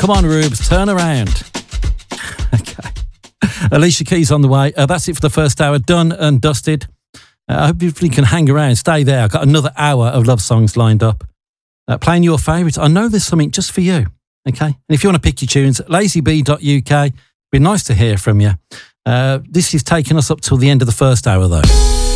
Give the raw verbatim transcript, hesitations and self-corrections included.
Come on, Rubes, turn around. Okay. Alicia Keys on the way. Uh, that's it for the first hour. Done and dusted. Uh, I hope you can hang around. Stay there. I've got another hour of love songs lined up. Uh, playing your favourites. I know there's something just for you. Okay. And if you want to pick your tunes, lazy b dot u k. Be nice to hear from you. Uh, this is taking us up till the end of the first hour, though.